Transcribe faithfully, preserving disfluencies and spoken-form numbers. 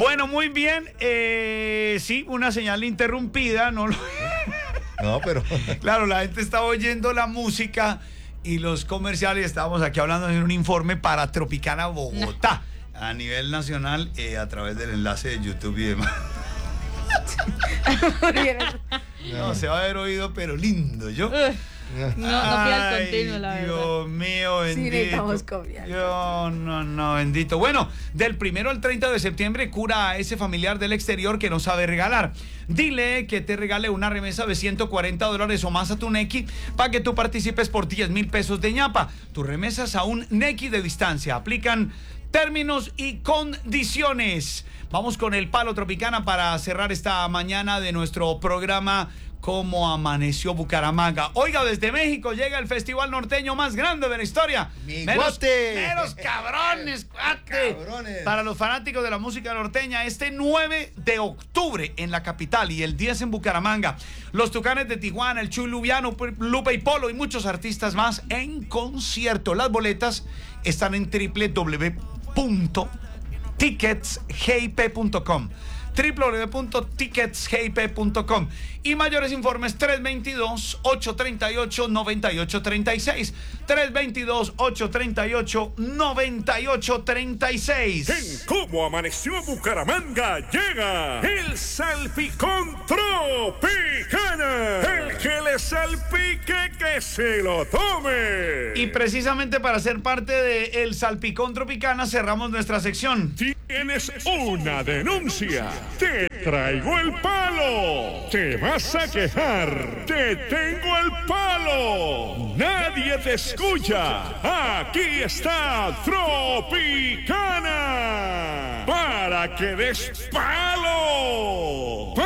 Bueno, muy bien. Eh, sí, una señal interrumpida. No, lo... no, pero... Claro, la gente estaba oyendo la música y los comerciales. Estábamos aquí hablando de un informe para Tropicana Bogotá. No. A nivel nacional, eh, a través del enlace de YouTube y demás. No, se va a haber oído, pero lindo. Yo... No, no fui al continuo, la verdad. Dios mío, bendito. Sí, necesitamos copiar. Yo, no, no, bendito. Bueno, del primero al treinta de septiembre, cura a ese familiar del exterior que no sabe regalar. Dile que te regale una remesa de ciento cuarenta dólares o más a tu Nequi para que tú participes por diez mil pesos de ñapa. Tus remesas a un Nequi de distancia. Aplican términos y condiciones. Vamos con el Palo Tropicana para cerrar esta mañana de nuestro programa Cómo amaneció Bucaramanga. Oiga, desde México llega el festival norteño más grande de la historia. Mi menos, guate. menos cabrones, cuate. Cabrones. Para los fanáticos de la música norteña, este nueve de octubre en la capital y el diez en Bucaramanga. Los Tucanes de Tijuana, el Chuy Lubiano, Lupe y Polo y muchos artistas más en concierto. Las boletas están en doble u doble u doble u punto tickets g i p punto com. doble u doble u doble u punto tickets g i p punto com y mayores informes tres dos dos, ocho tres ocho, nueve ocho tres seis tres dos dos, ocho tres ocho, nueve ocho tres seis. En Cómo Amaneció Bucaramanga llega el Salpicón Tropicana, el que le salpique que se lo tome. Y precisamente para ser parte de el Salpicón Tropicana cerramos nuestra sección. Tienes una denuncia, te traigo el palo, te vas a quejar, te tengo el palo, nadie te escucha, aquí está Tropicana, para que des palo.